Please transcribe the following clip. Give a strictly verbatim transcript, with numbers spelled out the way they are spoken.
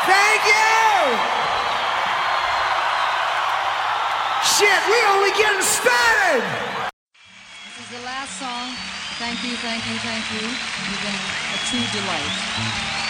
Thank you! Shit, we only getting started! This is the last song. Thank you, thank you, thank you. You've been a true delight.